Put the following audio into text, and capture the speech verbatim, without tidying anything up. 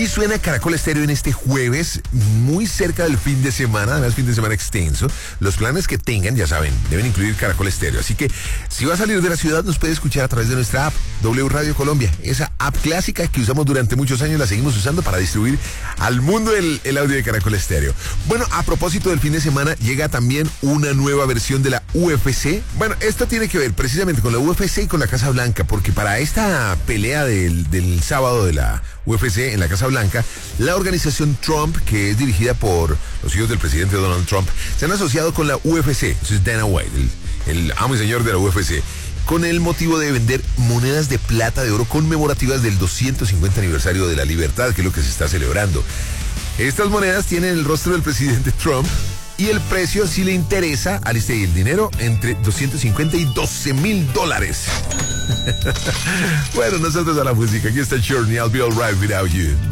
Y suena Caracol Estéreo en este jueves, muy cerca del fin de semana, además fin de semana extenso. Los planes que tengan, ya saben, deben incluir Caracol Estéreo. Así que si va a salir de la ciudad, nos puede escuchar a través de nuestra app, W Radio Colombia. Esa app clásica que usamos durante muchos años, la seguimos usando para distribuir al mundo el, el audio de Caracol Estéreo. Bueno, a propósito del fin de semana, llega también una nueva versión de la U F C. Bueno, esto tiene que ver precisamente con la U F C y con la Casa Blanca, porque para esta pelea del, del sábado de la U F C en la Casa Blanca, la organización Trump, que es dirigida por los hijos del presidente Donald Trump, se han asociado con la U F C. Eso es Dana White, el, el amo y señor de la U F C, con el motivo de vender monedas de plata de oro conmemorativas del doscientos cincuenta aniversario de la libertad, que es lo que se está celebrando. Estas monedas tienen el rostro del presidente Trump y el precio, si le interesa, aliste el dinero, entre doscientos cincuenta y doce mil dólares. Bueno, nosotros a la música. Aquí está Journey, I'll be alright without you.